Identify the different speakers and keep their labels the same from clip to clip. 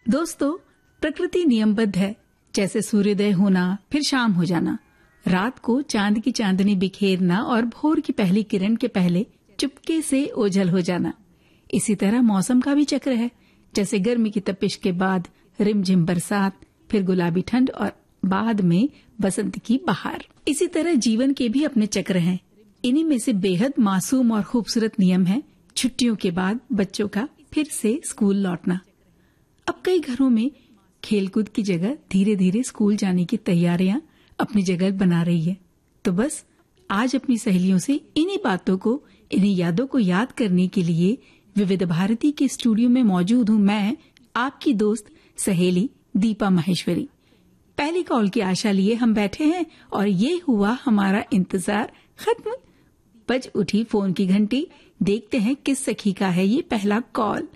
Speaker 1: दोस्तों, प्रकृति नियमबद्ध है। जैसे सूर्योदय होना फिर शाम हो जाना, रात को चांद की चांदनी बिखेरना और भोर की पहली किरण के पहले चुपके से ओझल हो जाना। इसी तरह मौसम का भी चक्र है। जैसे गर्मी की तपिश के बाद रिमझिम बरसात, फिर गुलाबी ठंड और बाद में बसंत की बहार। इसी तरह जीवन के भी अपने चक्र हैं। इन्हीं में से बेहद मासूम और खूबसूरत नियम है छुट्टियों के बाद बच्चों का फिर से स्कूल लौटना। अब कई घरों में खेलकूद की जगह धीरे धीरे स्कूल जाने की तैयारियां अपनी जगह बना रही है। तो बस आज अपनी सहेलियों से इन्हीं बातों को, इन्हीं यादों को याद करने के लिए विविध भारती के स्टूडियो में मौजूद हूँ मैं, आपकी दोस्त सहेली दीपा माहेश्वरी। पहली कॉल की आशा लिए हम बैठे हैं और ये हुआ हमारा इंतजार खत्म। बज उठी फोन की घंटी। देखते हैं किस सखी का है ये पहला कॉल।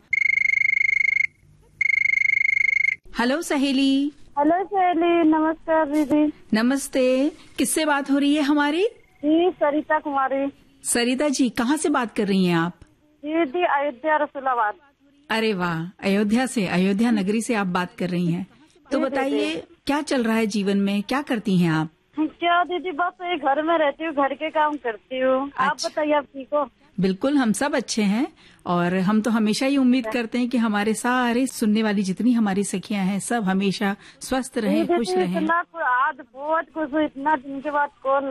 Speaker 1: हेलो सहेली।
Speaker 2: हेलो सहेली, नमस्कार दीदी।
Speaker 1: नमस्ते। किससे बात हो रही है हमारी?
Speaker 2: जी, सरिता कुमारी।
Speaker 1: सरिता जी, कहाँ से बात कर रही हैं आप?
Speaker 2: दीदी, अयोध्या रसूलाबाद।
Speaker 1: अरे वाह, अयोध्या से, अयोध्या नगरी से आप बात कर रही हैं। तो बताइए क्या चल रहा है जीवन में, क्या करती हैं आप?
Speaker 2: क्या दीदी, बस ये घर में रहती हूँ, घर के काम करती हूँ। आप बताइए, आप ठीक हो?
Speaker 1: बिल्कुल, हम सब अच्छे हैं और हम तो हमेशा ही उम्मीद करते हैं कि हमारे सारे सुनने वाली जितनी हमारी सखियां हैं सब हमेशा स्वस्थ रहें, खुश रहें।
Speaker 2: आज बहुत खुश हूँ, इतना दिन के बाद कॉल